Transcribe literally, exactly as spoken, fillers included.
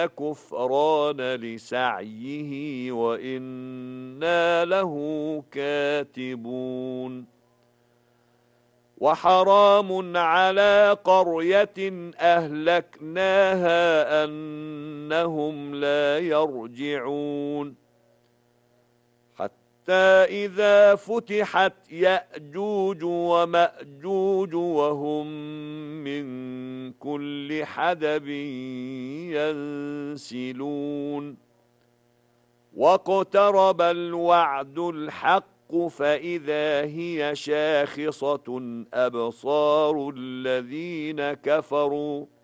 ولا كفران لسعيه وإنا له كاتبون وحرام على قرية أهلكناها أنهم لا يرجعون حتى إذا فتحت يأجوج ومأجوج وهم من كل حدب ينسلون واقترب الوعد الحق فإذا هي شاخصة أبصار الذين كفروا